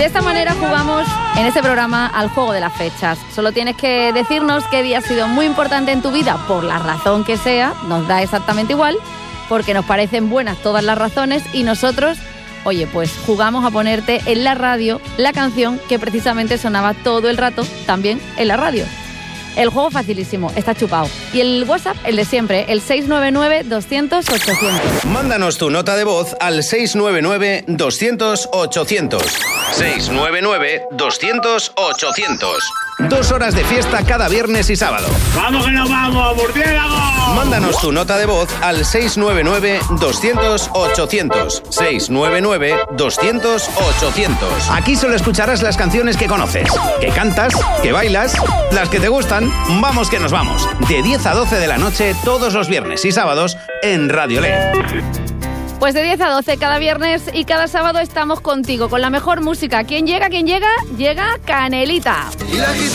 esta manera jugamos en este programa al juego de las fechas. Solo tienes que decirnos qué día ha sido muy importante en tu vida, por la razón que sea, nos da exactamente igual, porque nos parecen buenas todas las razones y nosotros, oye, pues jugamos a ponerte en la radio la canción que precisamente sonaba todo el rato también en la radio. El juego facilísimo, está chupado. Y el WhatsApp, el de siempre, el 699-200-800. Mándanos tu nota de voz al 699-200-800. 699-200-800. 2 horas de fiesta cada viernes y sábado. ¡Vamos que nos vamos, murciélago! Mándanos tu nota de voz al 699-200-800. 699-200-800. Aquí solo escucharás las canciones que conoces, que cantas, que bailas, las que te gustan. Vamos que nos vamos. De 10 a 12 de la noche, todos los viernes y sábados en Radio LED. Pues de 10 a 12 cada viernes y cada sábado estamos contigo con la mejor música. ¿Quién llega? ¿Quién llega? Llega Canelita. Y la